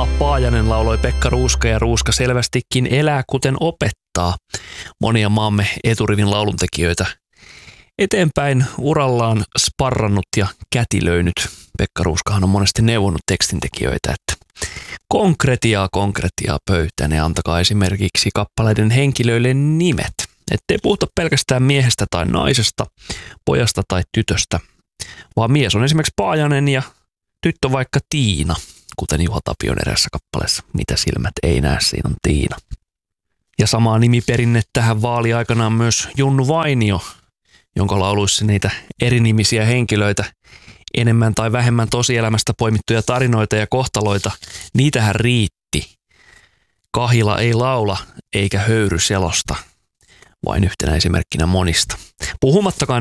Ala Paajanen lauloi Pekka Ruuska, ja Ruuska selvästikin elää kuten opettaa monia maamme eturivin lauluntekijöitä eteenpäin urallaan sparrannut ja kätilöinyt. Pekka Ruuskahan on monesti neuvonut tekstintekijöitä, että konkretiaa pöytään ja antakaa esimerkiksi kappaleiden henkilöille nimet. Ettei puhuta pelkästään miehestä tai naisesta, pojasta tai tytöstä, vaan mies on esimerkiksi Paajanen ja tyttö vaikka Tiina, kuten Juha Tapion erässä kappaleessa. Mitä silmät ei näe, siinä on Tiina. Ja samaa nimiperinnettähän vaali aikanaan myös Junnu Vainio, jonka lauluissa niitä erinimisiä henkilöitä, enemmän tai vähemmän tosielämästä poimittuja tarinoita ja kohtaloita, niitähän riitti. Kahila ei laula eikä höyry selosta, vain yhtenä esimerkkinä monista. Puhumattakaan